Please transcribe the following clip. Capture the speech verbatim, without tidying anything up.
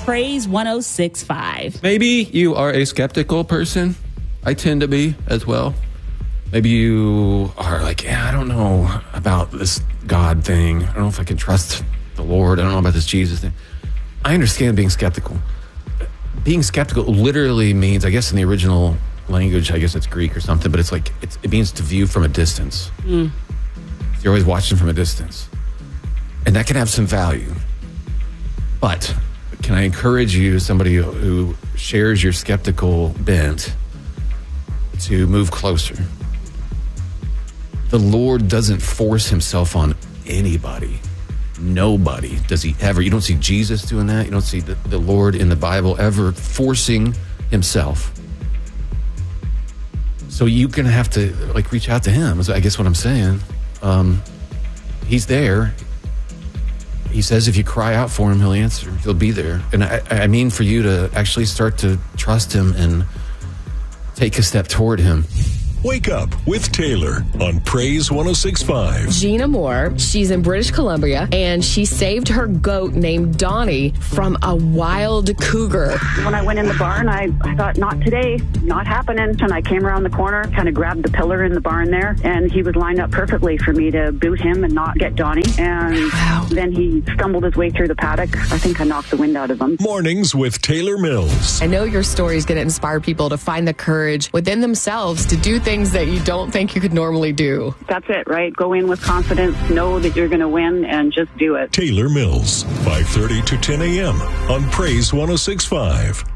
Praise one oh six point five. Maybe you are a skeptical person. I tend to be as well. Maybe you are like, yeah, I don't know about this God thing. I don't know if I can trust the Lord. I don't know about this Jesus thing. I understand being skeptical. Being skeptical literally means, I guess in the original language, I guess it's Greek or something, but it's like, it's, it means to view from a distance. Mm. You're always watching from a distance. And that can have some value. But can I encourage you, somebody who shares your skeptical bent, to move closer? The Lord doesn't force himself on anybody. Nobody does he ever. You don't see Jesus doing that. You don't see the, the Lord in the Bible ever forcing himself. So you can have to like reach out to him, is I guess what I'm saying. Um, he's there. He says if you cry out for him, he'll answer. He'll be there. And I, I mean for you to actually start to trust him and take a step toward him. Wake Up with Taylor on Praise one oh six point five. Gina Moore, she's in British Columbia, and she saved her goat named Donnie from a wild cougar. When I went in the barn, I, I thought, not today, not happening. And I came around the corner, kind of grabbed the pillar in the barn there, and he was lined up perfectly for me to boot him and not get Donnie. And wow. Then he stumbled his way through the paddock. I think I knocked the wind out of him. Mornings with Taylor Mills. I know your story is going to inspire people to find the courage within themselves to do things that you don't think you could normally do. That's it, right? Go in with confidence, know that you're going to win, and just do it. Taylor Mills, five thirty to ten a.m. on Praise one oh six point five.